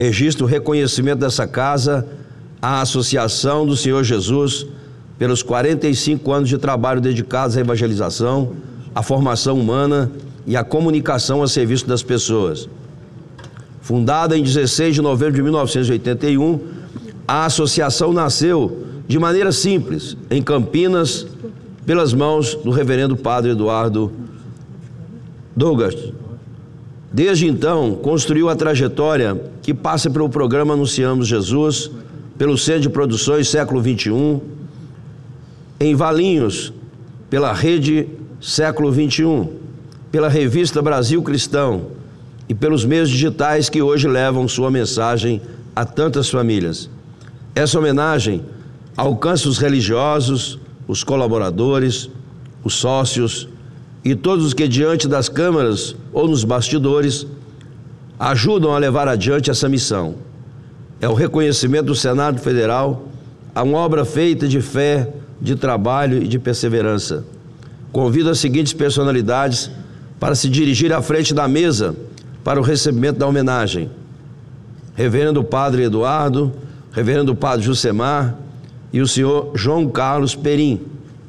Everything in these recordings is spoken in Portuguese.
Registro o reconhecimento dessa casa à Associação do Senhor Jesus pelos 45 anos de trabalho dedicados à evangelização, à formação humana e à comunicação a serviço das pessoas. Fundada em 16 de novembro de 1981, a associação nasceu de maneira simples, em Campinas, pelas mãos do reverendo Padre Eduardo Dougert. Desde então, construiu a trajetória que passa pelo programa Anunciamos Jesus, pelo Centro de Produções Século XXI, em Valinhos, pela Rede Século XXI, pela Revista Brasil Cristão e pelos meios digitais que hoje levam sua mensagem a tantas famílias. Essa homenagem alcança os religiosos, os colaboradores, os sócios e todos os que diante das câmeras ou nos bastidores ajudam a levar adiante essa missão. É o reconhecimento do Senado Federal a uma obra feita de fé, de trabalho e de perseverança. Convido as seguintes personalidades para se dirigir à frente da mesa para o recebimento da homenagem: Reverendo Padre Eduardo, Reverendo Padre Jusemar e o senhor João Carlos Perim.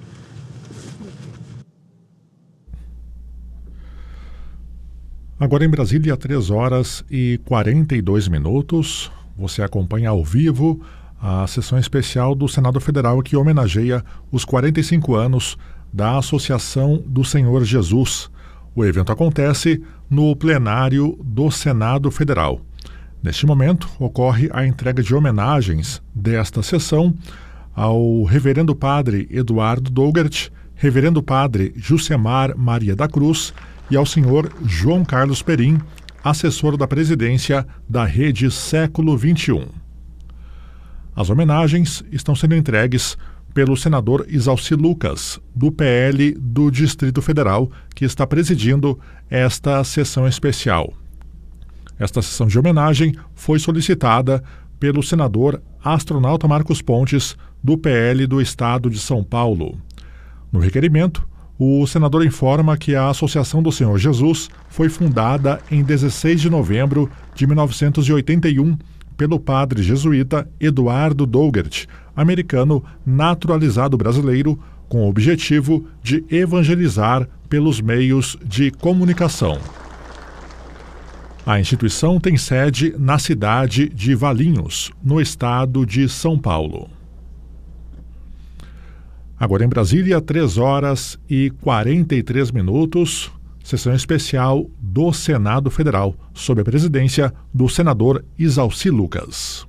Agora em Brasília, 3h42. Você acompanha ao vivo a sessão especial do Senado Federal que homenageia os 45 anos da Associação do Senhor Jesus. O evento acontece no plenário do Senado Federal. Neste momento, ocorre a entrega de homenagens desta sessão ao Reverendo Padre Eduardo Dougert, Reverendo Padre Jusemar Maria da Cruz e ao senhor João Carlos Perim, assessor da presidência da Rede Século XXI. As homenagens estão sendo entregues pelo senador Isalci Lucas, do PL do Distrito Federal, que está presidindo esta sessão especial. Esta sessão de homenagem foi solicitada pelo senador astronauta Marcos Pontes, do PL do Estado de São Paulo. No requerimento, o senador informa que a Associação do Senhor Jesus foi fundada em 16 de novembro de 1981 pelo padre jesuíta Eduardo Dougert, americano naturalizado brasileiro, com o objetivo de evangelizar pelos meios de comunicação. A instituição tem sede na cidade de Valinhos, no estado de São Paulo. Agora em Brasília, 3h43, sessão especial do Senado Federal, sob a presidência do senador Isalci Lucas.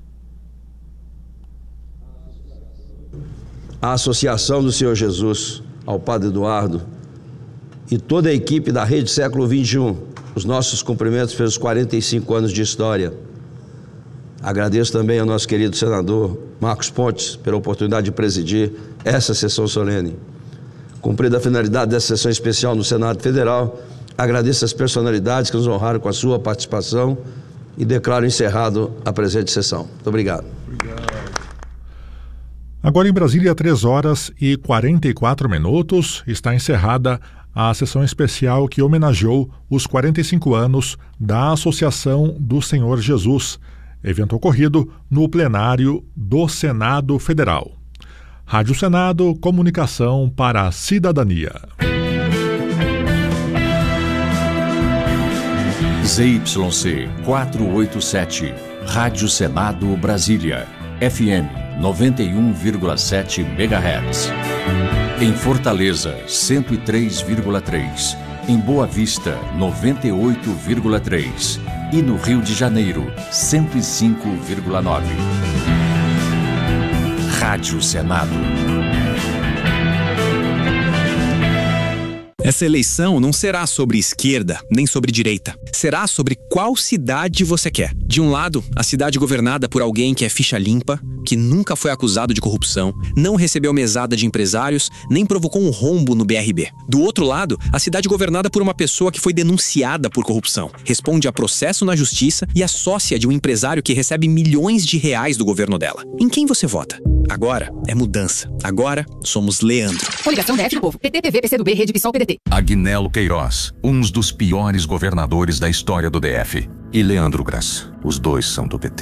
A Associação do Senhor Jesus, ao Padre Eduardo e toda a equipe da Rede Século XXI, os nossos cumprimentos pelos 45 anos de história. Agradeço também ao nosso querido senador Marcos Pontes pela oportunidade de presidir essa sessão solene. Cumprida a finalidade dessa sessão especial no Senado Federal, agradeço as personalidades que nos honraram com a sua participação e declaro encerrado a presente sessão. Muito obrigado. Agora em Brasília, 3h44, está encerrada a sessão especial que homenageou os 45 anos da Associação do Senhor Jesus, evento ocorrido no plenário do Senado Federal. Rádio Senado, comunicação para a cidadania. ZYC 487, Rádio Senado Brasília, FM 91,7 MHz. Em Fortaleza, 103,3. Em Boa Vista, 98,3. E no Rio de Janeiro, 105,9. Rádio Senado. Essa eleição não será sobre esquerda nem sobre direita. Será sobre qual cidade você quer. De um lado, a cidade governada por alguém que é ficha limpa, que nunca foi acusado de corrupção, não recebeu mesada de empresários, nem provocou um rombo no BRB. Do outro lado, a cidade governada por uma pessoa que foi denunciada por corrupção, responde a processo na justiça e é sócia de um empresário que recebe milhões de reais do governo dela. Em quem você vota? Agora é mudança. Agora somos Leandro. Coligação DF do Povo. PT, PV, PCdoB, Rede PSOL, PDT. Agnello Queiroz, um dos piores governadores da história do DF. E Leandro Graça. Os dois são do PT.